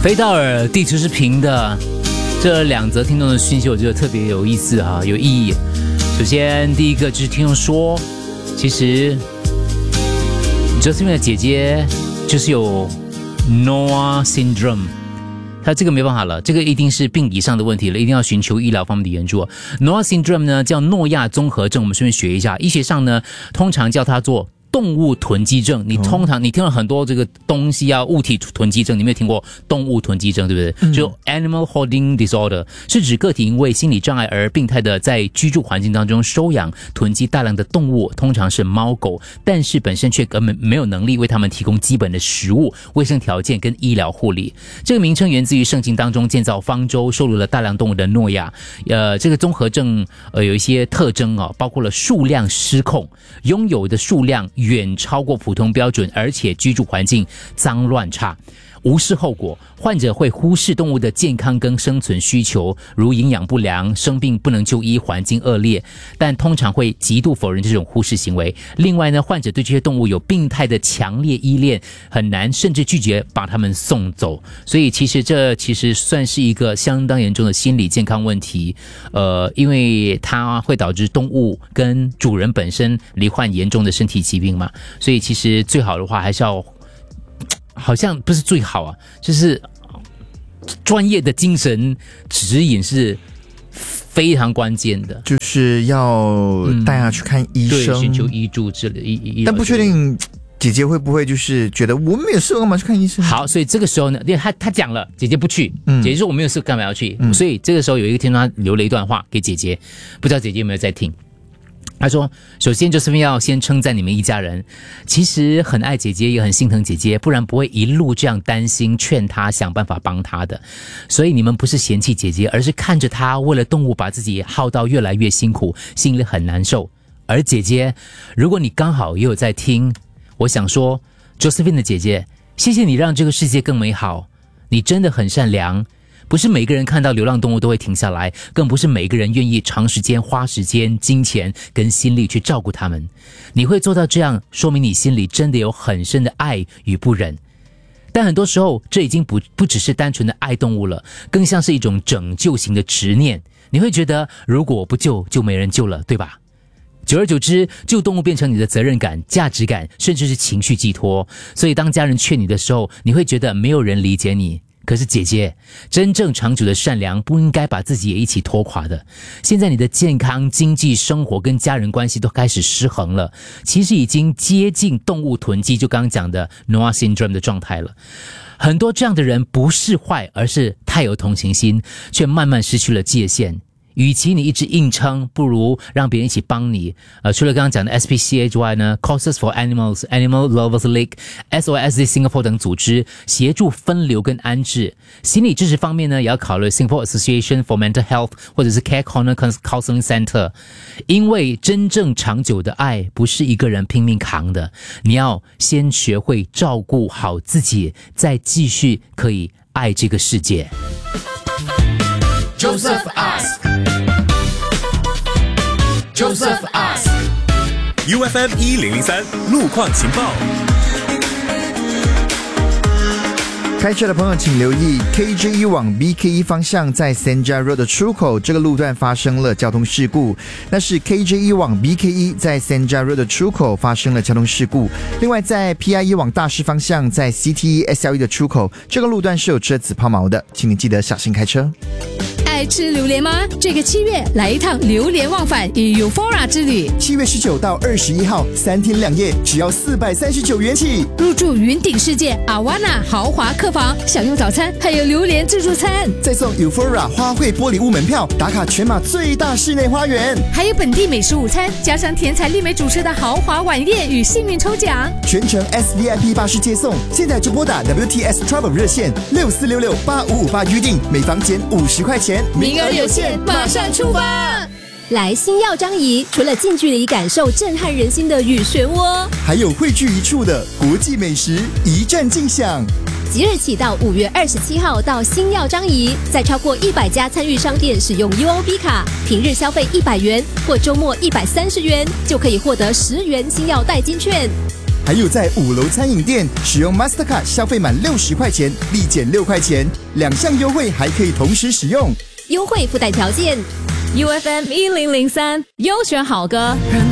飞到耳，地球是平的。这2则听众的讯息，我觉得特别有意思哈，有意义。首先，第一个就是听众说，其实 Josephine 的姐姐就是有 Noah Syndrome。他这个没办法了，这个一定是病理上的问题了，一定要寻求医疗方面的援助。Noah Syndrome 呢叫诺亚综合症，我们顺便学一下，医学上呢通常叫它做动物囤积症。你听了很多这个东西啊，物体囤积症，你没有听过动物囤积症，对不对？就 Animal Hoarding Disorder 是指个体因为心理障碍而病态的在居住环境当中收养囤积大量的动物，通常是猫狗，但是本身却根本没有能力为他们提供基本的食物、卫生条件跟医疗护理。这个名称源自于圣经当中建造方舟收留了大量动物的诺亚。这个综合症有一些特征啊，包括了数量失控，拥有的数量远超过普通标准，而且居住环境脏乱差，无视后果。患者会忽视动物的健康跟生存需求，如营养不良、生病不能就医、环境恶劣，但通常会极度否认这种忽视行为。另外呢，患者对这些动物有病态的强烈依恋，很难甚至拒绝把它们送走。所以这其实算是一个相当严重的心理健康问题。因为它会导致动物跟主人本身罹患严重的身体疾病嘛，所以其实最好的话还是要，好像不是最好啊，就是专业的精神指引是非常关键的， 就是要带他去看医生， 对，寻求医助之类。 但不确定姐姐会不会就是觉得我没有事干嘛去看医生？ 好，所以这个时候呢，他讲了，姐姐不去，姐姐说我没有事干嘛要去？所以这个时候有一个听众他留了一段话给姐姐，不知道姐姐有没有在听。他说，首先就是要先称赞你们一家人，其实很爱姐姐也很心疼姐姐，不然不会一路这样担心劝她想办法帮她的。所以你们不是嫌弃姐姐，而是看着她为了动物把自己耗到越来越辛苦，心里很难受。而姐姐，如果你刚好也有在听，我想说 Josephine 的姐姐，谢谢你让这个世界更美好，你真的很善良。不是每个人看到流浪动物都会停下来，更不是每个人愿意长时间花时间、金钱跟心力去照顾他们。你会做到这样，说明你心里真的有很深的爱与不忍。但很多时候，这已经不只是单纯的爱动物了，更像是一种拯救型的执念。你会觉得，如果我不救，就没人救了，对吧？久而久之，救动物变成你的责任感、价值感，甚至是情绪寄托。所以当家人劝你的时候，你会觉得没有人理解你。可是姐姐，真正长久的善良不应该把自己也一起拖垮的。现在你的健康、经济、生活跟家人关系都开始失衡了，其实已经接近动物囤积，就刚刚讲的 Noah Syndrome 的状态了。很多这样的人不是坏，而是太有同情心，却慢慢失去了界限。与其你一直硬撑，不如让别人一起帮你。除了刚刚讲的 SPCA 之外呢 Causes for Animals、Animal Lovers League、SOS Singapore 等组织协助分流跟安置。心理支持方面呢，也要考虑 Singapore Association for Mental Health 或者是 Care Corner Counseling Center。因为真正长久的爱不是一个人拼命扛的，你要先学会照顾好自己，再继续可以爱这个世界。 Joseph Ask UFM 1003路况情报。 开车的朋友请留意 KJ1 往 BK1 方向在 Senja Road 的出口，这个路段发生了交通事故。那是 KJ1 往 BK1 在 Senja Road 的出口发生了交通事故。另外在 PI1 往大师方向在 CTE SLE 的出口，这个路段是有车子抛锚的，请你记得小心开车。 爱吃榴莲吗？这个7月来一趟榴莲忘返与 Euphora 之旅。 7月19到21号，3天2夜，只要439元起。 入住云顶世界 Awana 豪华客房，享用早餐，还有榴莲自助餐， 再送 Euphora 花卉玻璃屋门票，打卡全马最大室内花园， 还有本地美食午餐，加上甜彩丽美主持的豪华晚宴与幸运抽奖， 全程 SVIP 巴士接送。现在就拨打 WTS Travel 热线64668558预定，每房减50块钱。 名额有限，马上出发！ 来星耀张仪，除了近距离感受震撼人心的雨漩涡， 还有汇聚一处的国际美食一站尽享。 即日起到5月27号到星耀张仪，在超过100家参与商店使用 UOB 卡，平日消费100元或周末130元，就可以获得10元星耀代金券。 还有在5楼餐饮店使用 Mastercard 消费满60块钱立减6块钱，2项优惠还可以同时使用， 优惠附带条件。 UFM 1003优选好歌。